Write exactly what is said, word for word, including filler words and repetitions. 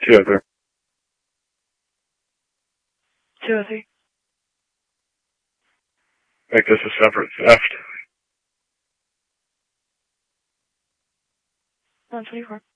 two oh three. two oh three. Make this a separate theft. one twenty-four.